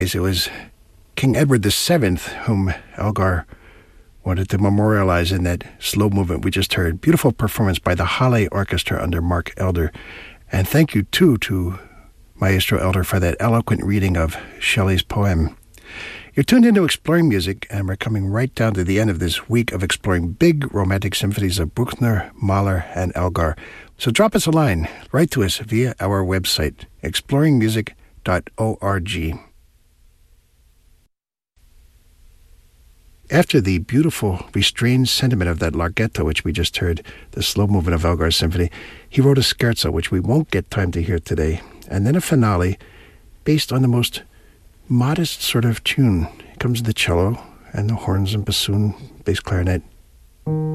It was King Edward VII whom Elgar wanted to memorialize in that slow movement we just heard. Beautiful performance by the Halle Orchestra under Mark Elder. And thank you, too, to Maestro Elder for that eloquent reading of Shelley's poem. You're tuned into Exploring Music, and we're coming right down to the end of this week of exploring big romantic symphonies of Bruckner, Mahler, and Elgar. So drop us a line. Write to us via our website, exploringmusic.org. After the beautiful, restrained sentiment of that Larghetto, which we just heard, the slow movement of Elgar's symphony, he wrote a scherzo, which we won't get time to hear today, and then a finale based on the most modest sort of tune. It comes the cello and the horns and bassoon, bass clarinet.